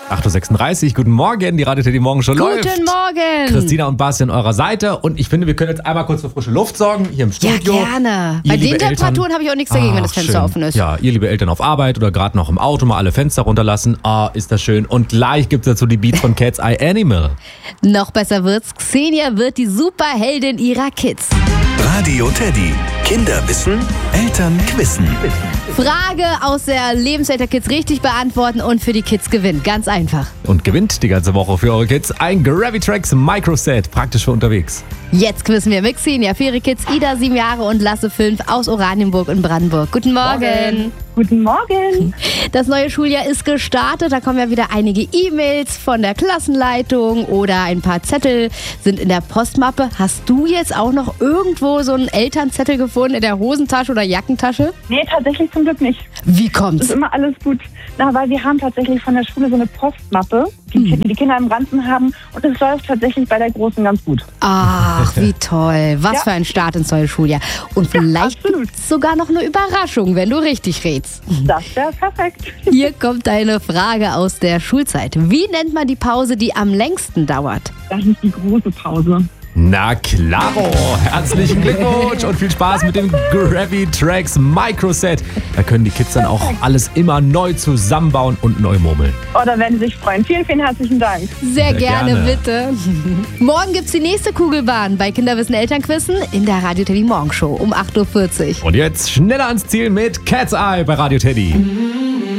8.36 Uhr, guten Morgen, die Radio Teddy Morgenshow läuft. Guten Morgen. Christina und Basti an eurer Seite und ich finde, wir können jetzt einmal kurz für frische Luft sorgen, hier im Studio. Ja, gerne. Ihr, Bei den liebe Temperaturen habe ich auch nichts dagegen, wenn das Fenster schön. offen ist. Ja, ihr liebe Eltern auf Arbeit oder gerade noch im Auto mal alle Fenster runterlassen. Ist das schön. Und gleich gibt es dazu die Beats von Cat's Eye Animal. Noch besser wird's. Xenia wird die Superheldin ihrer Kids. Radio Teddy. Kinder wissen, Eltern quissen. Frage aus der Lebenswelt der Kids richtig beantworten und für die Kids gewinnen. Ganz einfach. Und gewinnt die ganze Woche für eure Kids ein Gravitrax Microset, praktisch für unterwegs. Jetzt quissen wir mit Xenia für ihre Kids Ida 7 Jahre und Lasse 5 aus Oranienburg in Brandenburg. Guten Morgen. Guten Morgen. Das neue Schuljahr ist gestartet. Da kommen ja wieder einige E-Mails von der Klassenleitung oder ein paar Zettel sind in der Postmappe. Hast du jetzt auch noch irgendwo so einen Elternzettel gefunden in der Hosentasche oder Jackentasche? Nee, tatsächlich zum Glück nicht. Wie Ist kommt's? immer alles gut. Weil wir haben tatsächlich von der Schule so eine Postmappe, die Kinder im Ganzen haben. Und es läuft tatsächlich bei der Großen ganz gut. Ach, wie toll. Was Ja. für ein Start ins neue Schuljahr. Und vielleicht absolut. gibt's sogar noch eine Überraschung, wenn du richtig redst. Das wäre perfekt. Hier kommt deine Frage aus der Schulzeit. Wie nennt man die Pause, die am längsten dauert? Das ist die große Pause. Na klaro, herzlichen Glückwunsch und viel Spaß mit dem Gravitrax Microset. Da können die Kids dann auch alles immer neu zusammenbauen und neu murmeln. Oh, da werden Sie sich freuen. Vielen, vielen herzlichen Dank. Sehr gerne, gerne. bitte. Morgen gibt's die nächste Kugelbahn bei Kinderwissen Elternquissen in der Radio Teddy Morgenshow um 8.40 Uhr. Und jetzt schneller ans Ziel mit Cat's Eye bei Radio Teddy.